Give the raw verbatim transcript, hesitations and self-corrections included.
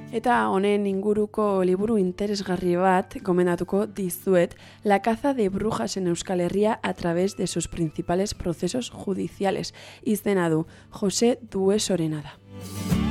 Eta honen inguruko liburu interesgarri bat gomendatuko dizuet, La caza de brujas en Euskal Herria a través de sus principales procesos judiciales. Izena du, Jose Duesorena da.